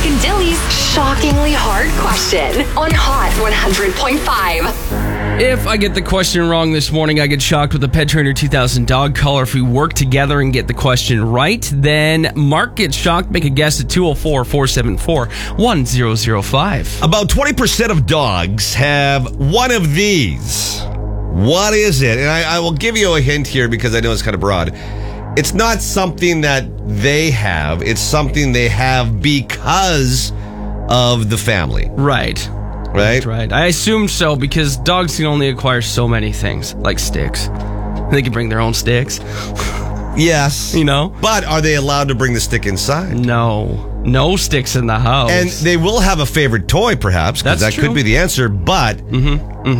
and Dilly's shockingly hard question on Hot 100.5. If I get the question wrong this morning, I get shocked with a Pet Trainer 2000 dog collar. If we work together and get the question right, then Mark gets shocked. Make a guess at 204-474-1005. About 20% of dogs have one of these. What is it? And I will give you a hint here because I know it's kind of broad. It's not something that they have. It's something they have because of the family. Right. Right? Right. I assume so because dogs can only acquire so many things, like sticks. They can bring their own sticks. Yes. You know? But are they allowed to bring the stick inside? No sticks in the house. And they will have a favorite toy, perhaps, because that That's true. could be the answer, but